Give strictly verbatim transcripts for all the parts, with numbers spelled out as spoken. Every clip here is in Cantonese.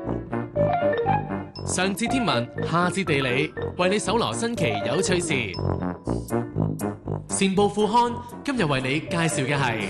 上至天文，下至地理，為你搜羅新奇有趣事。善報副刊今日為你介紹嘅係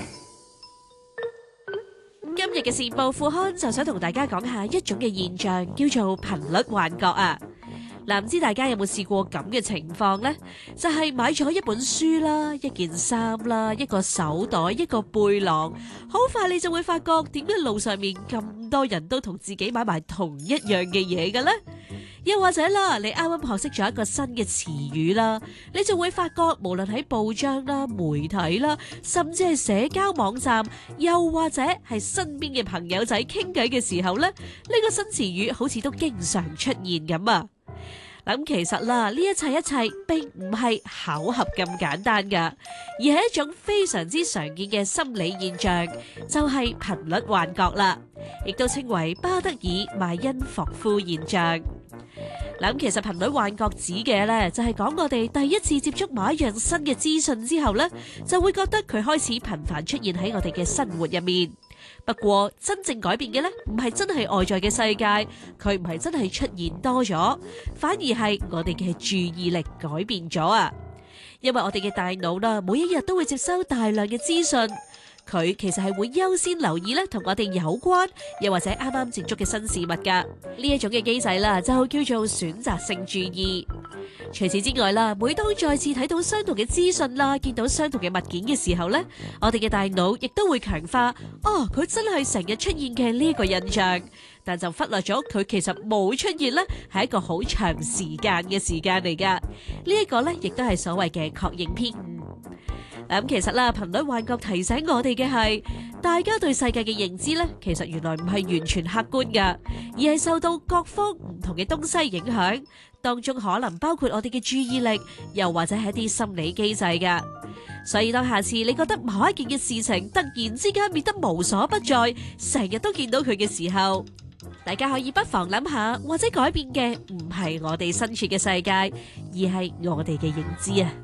今日嘅善報副刊就想同大家講下一種嘅現象，叫做頻率幻覺啊！嗱，唔知大家有冇試過咁嘅情況呢？就係買咗一本書啦、一件衫啦、一個手袋、一個背囊，好快你就會發覺點解路上面咁多人都同自己買埋同一樣嘅嘢嘅呢？又或者啦，你啱啱學識咗一個新嘅詞語啦，你就會發覺無論喺報章啦、媒體啦，甚至係社交網站，又或者係身邊嘅朋友仔傾偈嘅時候呢，呢個新詞語好似都經常出現咁啊！咁其實啦，呢一切一切並唔係巧合咁簡單噶，而係一種非常之常見嘅心理現象，就係頻率幻覺啦，亦都稱為巴德爾邁因霍夫現象。咁其實頻率幻覺指嘅呢，就係講我哋第一次接觸某一樣新嘅資訊之後呢，就會覺得佢開始頻繁出現喺我哋嘅生活入面。不過真正改變嘅呢，唔係真係外在嘅世界，佢唔係真係出現多咗，反而係我哋嘅注意力改變咗啊！因為我哋嘅大腦啦，每一日都會接收大量嘅資訊，佢其實係會優先留意咧同我哋有關，又或者啱啱接觸嘅新事物噶。呢一種嘅機制啦，就叫做選擇性注意。除此之外啦，每當再次睇到相同嘅資訊啦，見到相同嘅物件嘅時候呢，我哋嘅大腦亦都會強化，哦，佢真係成日出現嘅呢一個印象，但就忽略咗佢其實冇出現呢，係一個好長時間嘅時間嚟噶。呢一個呢，亦都係所謂嘅確認偏誤。咁其實啦，頻率幻覺提醒我哋嘅係，大家對世界嘅認知呢，其實原來唔係完全客觀噶，而係受到各方唔同嘅東西影響，當中可能包括我哋嘅注意力，又或者係一啲心理機制噶。所以當下次你覺得某一件嘅事情突然之間變得無所不在，成日都見到佢嘅時候，大家可以不妨諗下，或者改變嘅唔係我哋身處嘅世界，而係我哋嘅認知啊！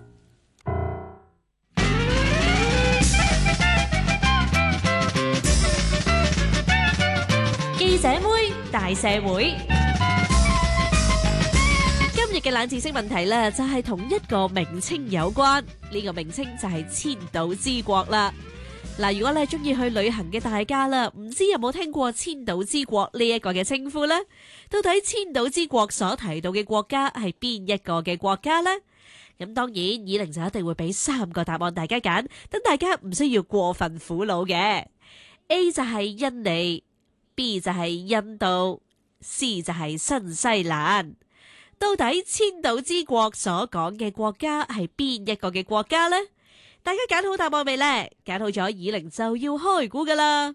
記者妹大社會，今日嘅冷知識問題呢，就係同一個名稱有關，呢個名稱就係千島之國啦。嗱，如果你係中意去旅行嘅大家啦，唔知有冇聽過千島之國呢一個嘅稱呼呢？到底千島之國所提到嘅國家係邊一個嘅國家呢？咁當然，以玲就一定會俾三個答案大家揀，等大家唔需要過分苦惱嘅。A 就係印尼。B 就係印度 ，C 就係新西蘭。到底千島之國所講嘅國家係邊一個嘅國家呢？大家揀好答案未呢？揀好咗，以玲就要開估噶啦。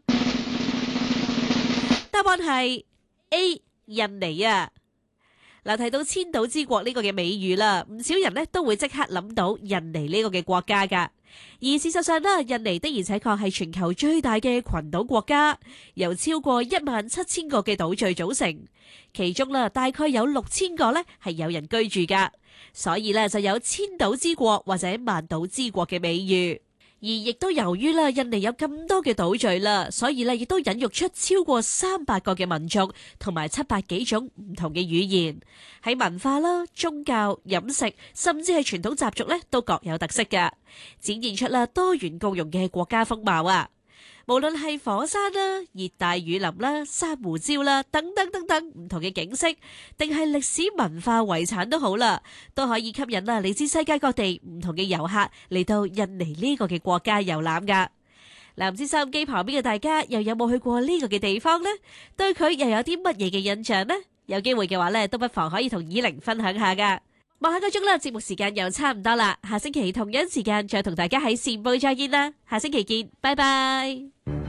答案係 A 印尼啊！嗱，提到千島之國呢個嘅美譽啦，唔少人呢都會即刻諗到印尼呢個嘅國家噶。而事實上呢，印尼的而且確係全球最大嘅群島國家，由超過一萬七千個嘅島嶼組成，其中啦大概有六千個呢係有人居住噶，所以呢就有千島之國或者萬島之國嘅美譽。而亦都由於啦，印尼有咁多嘅島嶼啦，所以咧亦都孕育出超過三百個嘅民族，同埋七百幾種唔同嘅語言，喺文化啦、宗教、飲食，甚至係傳統習俗咧，都各有特色㗎，展現出啦多元共融嘅國家風貌啊！無論係火山啦、熱帶雨林啦、珊瑚礁啦等等等等唔同嘅景色，定係歷史文化遺產都好啦，都可以吸引啦嚟自世界各地唔同嘅遊客嚟到印尼呢個嘅國家遊覽噶。嗱，唔知收音機旁邊嘅大家又有冇去過呢個嘅地方呢？對佢又有啲乜嘢嘅印象呢？有機會嘅話呢，都不妨可以同以玲分享下噶。望下個鐘啦，節目時間又差唔多啦，下星期同樣時間再同大家喺善報再見啦，下星期見，拜拜。